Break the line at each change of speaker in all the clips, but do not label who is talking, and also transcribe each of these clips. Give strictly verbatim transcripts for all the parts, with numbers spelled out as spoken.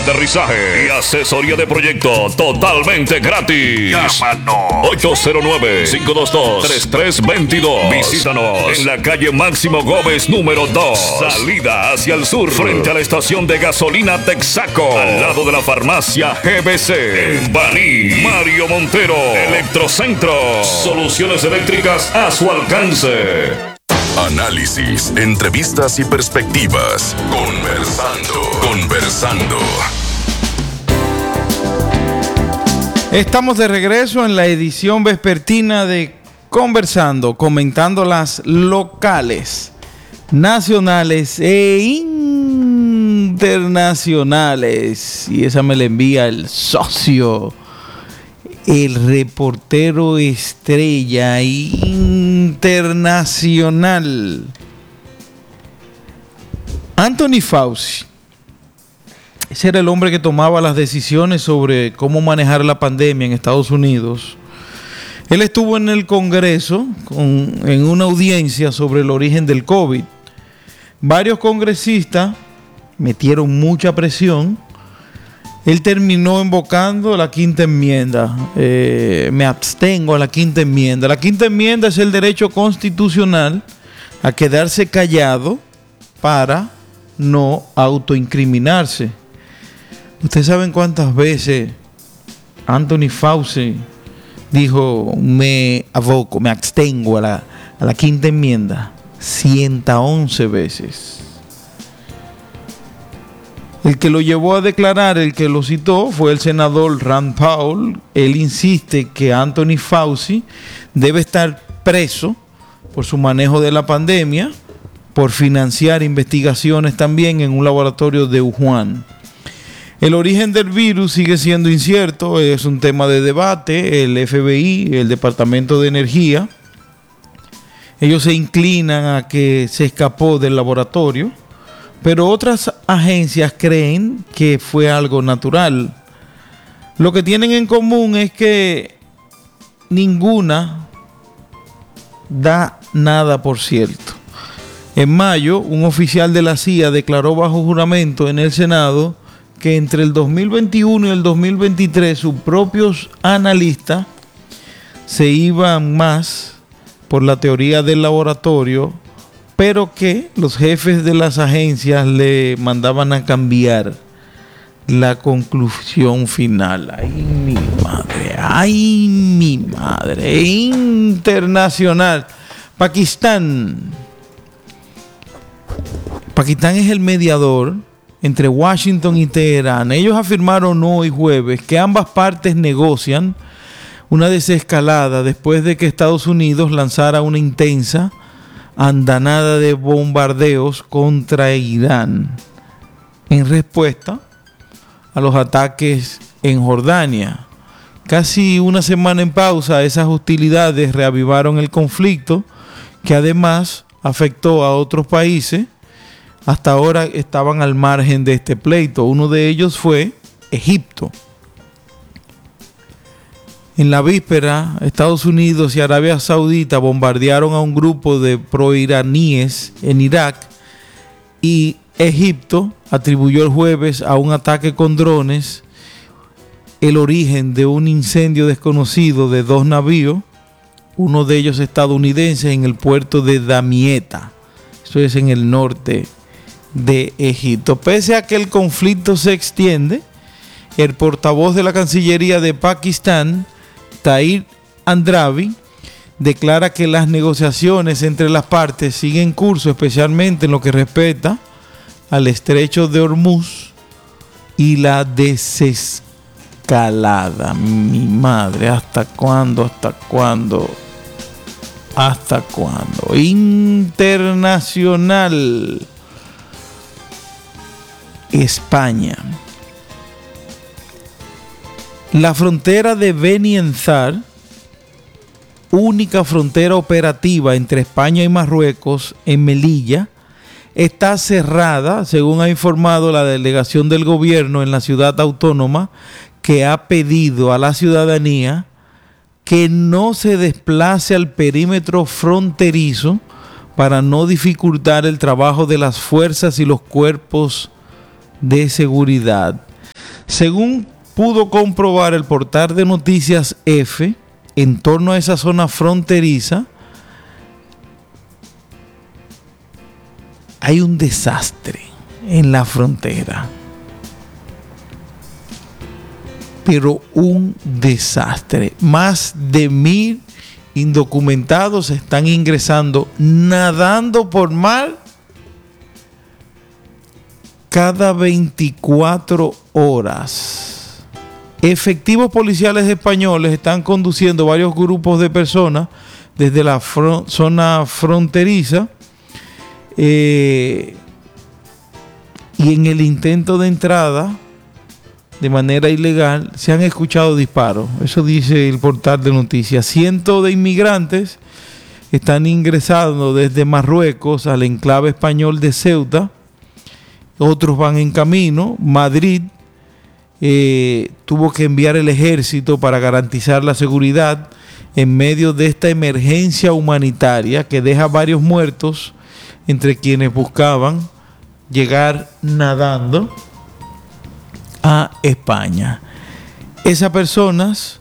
aterrizaje y asesoría de proyecto totalmente gratis. Llámanos ocho cero nueve, cinco dos dos, tres tres dos dos. Visítanos en la calle Máximo Gómez número dos, salida hacia el sur, frente a la estación de gasolina Texaco, al lado de la farmacia G B C. En Baní, Mario Montero, Electrocentro, soluciones eléctricas a su alcance.
Análisis, entrevistas y perspectivas. Conversando, conversando.
Estamos de regreso en la edición vespertina de Conversando, comentando las locales, nacionales e internacionales. Y esa me la envía el socio, el reportero estrella internacional, Anthony Fauci. Ese era el hombre que tomaba las decisiones sobre cómo manejar la pandemia en Estados Unidos. Él estuvo en el Congreso con, en una audiencia sobre el origen del COVID. Varios congresistas metieron mucha presión. Él terminó invocando la quinta enmienda. Eh, me abstengo a la quinta enmienda. La quinta enmienda es el derecho constitucional a quedarse callado para no autoincriminarse. Ustedes saben cuántas veces Anthony Fauci dijo me avoco, me abstengo a la, a la quinta enmienda. ciento once veces. El que lo llevó a declarar, el que lo citó, fue el senador Rand Paul. Él insiste que Anthony Fauci debe estar preso por su manejo de la pandemia, por financiar investigaciones también en un laboratorio de Wuhan. El origen del virus sigue siendo incierto, es un tema de debate. El F B I, el Departamento de Energía, ellos se inclinan a que se escapó del laboratorio, pero otras agencias creen que fue algo natural. Lo que tienen en común es que ninguna da nada por cierto. En mayo, un oficial de la C I A declaró bajo juramento en el Senado que entre el dos mil veintiuno y el dos mil veintitrés sus propios analistas se iban más por la teoría del laboratorio, pero que los jefes de las agencias le mandaban a cambiar la conclusión final. ¡Ay, mi madre! ¡Ay, mi madre! Internacional. Pakistán. Pakistán es el mediador entre Washington y Teherán. Ellos afirmaron hoy jueves que ambas partes negocian una desescalada después de que Estados Unidos lanzara una intensa andanada de bombardeos contra Irán en respuesta a los ataques en Jordania. Casi una semana en pausa, esas hostilidades reavivaron el conflicto, que además afectó a otros países. Hasta ahora estaban al margen de este pleito. Uno de ellos fue Egipto. En la víspera, Estados Unidos y Arabia Saudita bombardearon a un grupo de proiraníes en Irak, y Egipto atribuyó el jueves a un ataque con drones el origen de un incendio desconocido de dos navíos, uno de ellos estadounidense, en el puerto de Damietta. Eso es en el norte de Egipto. Pese a que el conflicto se extiende, el portavoz de la Cancillería de Pakistán, Tahir Andrabi, declara que las negociaciones entre las partes siguen curso, especialmente en lo que respecta al estrecho de Hormuz y la desescalada. Mi madre, ¿hasta cuándo? ¿Hasta cuándo? ¿Hasta cuándo? Internacional. España. La frontera de Beni Enzar, única frontera operativa entre España y Marruecos, en Melilla, está cerrada, según ha informado la delegación del gobierno en la ciudad autónoma, que ha pedido a la ciudadanía que no se desplace al perímetro fronterizo para no dificultar el trabajo de las fuerzas y los cuerpos de seguridad. Según pudo comprobar el portal de Noticias F, en torno a esa zona fronteriza, hay un desastre en la frontera. Pero un desastre. Más de mil indocumentados están ingresando nadando por mar cada veinticuatro horas. Efectivos policiales españoles están conduciendo varios grupos de personas desde la fron- zona fronteriza eh, y en el intento de entrada de manera ilegal se han escuchado disparos. Eso dice el portal de noticias. Cientos de inmigrantes están ingresando desde Marruecos al enclave español de Ceuta. Otros van en camino. Madrid eh, tuvo que enviar el ejército para garantizar la seguridad en medio de esta emergencia humanitaria que deja varios muertos entre quienes buscaban llegar nadando a España. Esas personas,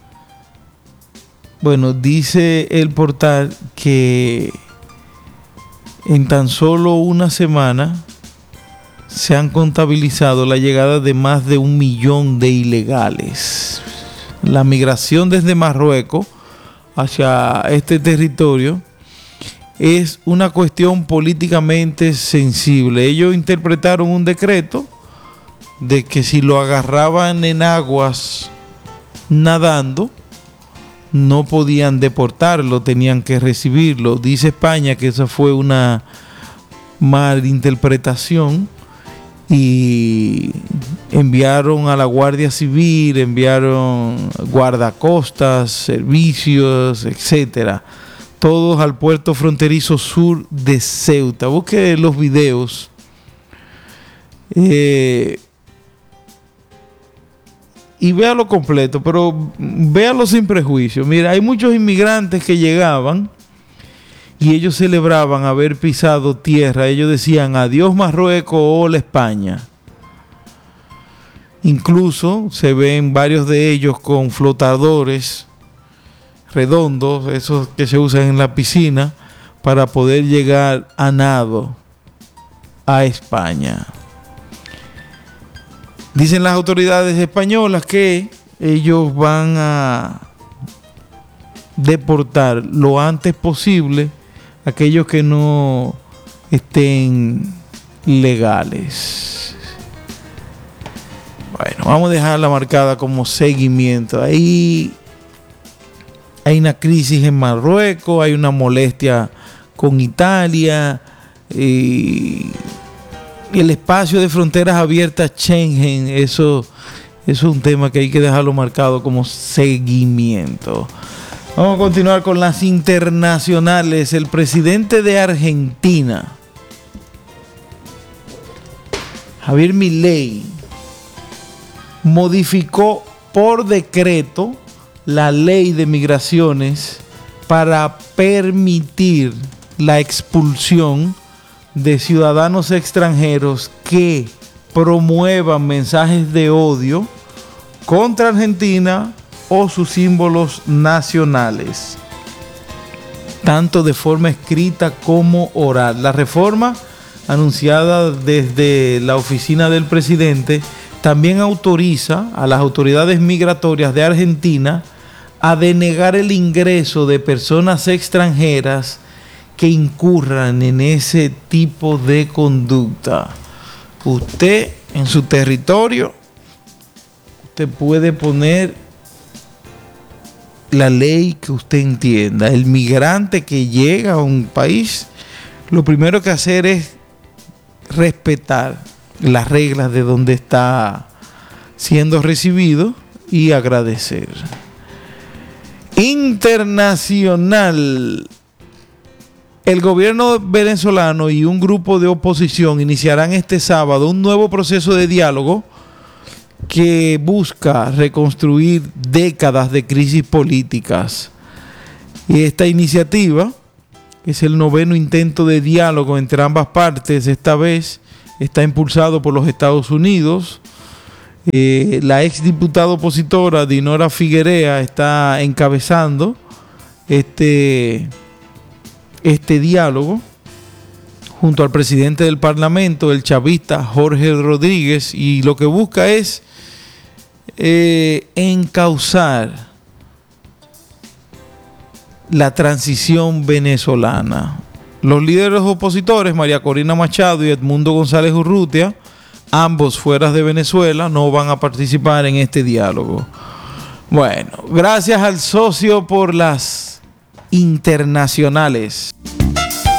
bueno, dice el portal que en tan solo una semana se han contabilizado la llegada de más de un millón de ilegales. La migración desde Marruecos hacia este territorio es una cuestión políticamente sensible. Ellos interpretaron un decreto de que si lo agarraban en aguas nadando, no podían deportarlo, tenían que recibirlo. Dice España que esa fue una malinterpretación y enviaron a la Guardia Civil, enviaron guardacostas, servicios, etcétera, todos al puerto fronterizo sur de Ceuta. Busque los videos. Eh, y véalo completo, pero véalo sin prejuicio. Mira, hay muchos inmigrantes que llegaban y ellos celebraban haber pisado tierra. Ellos decían adiós Marruecos, hola España. Incluso se ven varios de ellos con flotadores redondos, esos que se usan en la piscina, para poder llegar a nado a España. Dicen las autoridades españolas que ellos van a deportar lo antes posible a aquellos que no estén legales. Bueno, vamos a dejarla marcada como seguimiento. Ahí hay una crisis en Marruecos, hay una molestia con Italia, y el espacio de fronteras abiertas Schengen, eso, eso es un tema que hay que dejarlo marcado como seguimiento. Vamos a continuar con las internacionales. El presidente de Argentina, Javier Milei, modificó por decreto la ley de migraciones para permitir la expulsión de ciudadanos extranjeros que promuevan mensajes de odio contra Argentina o sus símbolos nacionales, tanto de forma escrita como oral. La reforma anunciada desde la oficina del presidente también autoriza a las autoridades migratorias de Argentina a denegar el ingreso de personas extranjeras que incurran en ese tipo de conducta. Usted en su territorio, usted puede poner la ley que usted entienda. El migrante que llega a un país, lo primero que hacer es respetar las reglas de donde está siendo recibido y agradecer. Internacional. El gobierno venezolano y un grupo de oposición iniciarán este sábado un nuevo proceso de diálogo que busca reconstruir décadas de crisis políticas. Y esta iniciativa es el noveno intento de diálogo entre ambas partes. Esta vez está impulsado por los Estados Unidos. Eh, la exdiputada opositora Dinora Figuerea está encabezando este, este diálogo junto al presidente del Parlamento, el chavista Jorge Rodríguez, y lo que busca es eh, encauzar la transición venezolana. Los líderes opositores, María Corina Machado y Edmundo González Urrutia, ambos fuera de Venezuela, no van a participar en este diálogo. Bueno, gracias al socio por las internacionales.